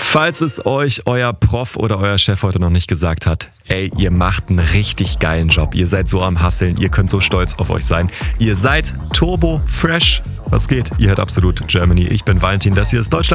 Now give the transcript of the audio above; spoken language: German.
Falls es euch euer Prof oder euer Chef heute noch nicht gesagt hat, ey, ihr macht einen richtig geilen Job. Ihr seid so am Hustlen, ihr könnt so stolz auf euch sein. Ihr seid turbo fresh. Was geht? Ihr hört Absolut Germany. Ich bin Valentin, das hier ist Deutschland.